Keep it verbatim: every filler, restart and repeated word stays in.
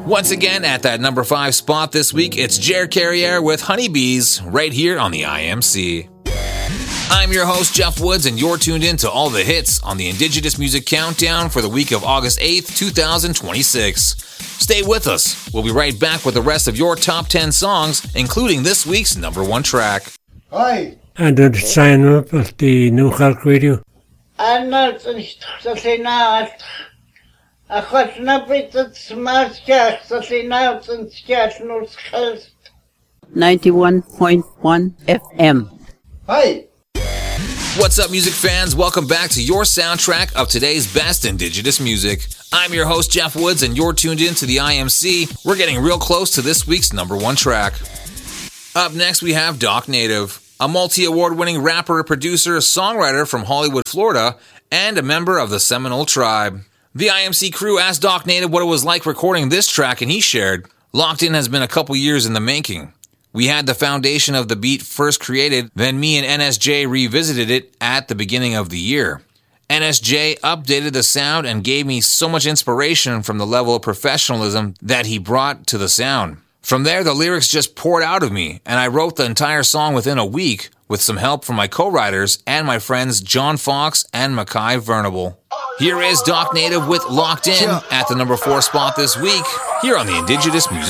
Once again, at that number five spot this week, it's Jer Carriere with Honeybees, right here on the I M C. I'm your host, Jeff Woods, and you're tuned in to all the hits on the Indigenous Music Countdown for the week of August eighth, twenty twenty-six. Stay with us. We'll be right back with the rest of your top ten songs, including this week's number one track. Hi. And then sign up at the New Clark Radio. And that's the now. I got nothing to smash gas, so they now and gas no skills. ninety-one point one F M. Hi. What's up, music fans? Welcome back to your soundtrack of today's best Indigenous music. I'm your host, Jeff Woods, and you're tuned in to the I M C. We're getting real close to this week's number one track. Up next, we have Doc Native, a multi-award-winning rapper, producer, songwriter from Hollywood, Florida, and a member of the Seminole Tribe. The I M C crew asked Doc Native what it was like recording this track, and he shared, "Locked In has been a couple years in the making. We had the foundation of the beat first created, then me and N S J revisited it at the beginning of the year. N S J updated the sound and gave me so much inspiration from the level of professionalism that he brought to the sound. From there, the lyrics just poured out of me, and I wrote the entire song within a week with some help from my co-writers and my friends John Fox and Mackay Vernable." Here is Doc Native with Locked In at the number four spot this week here on the Indigenous Music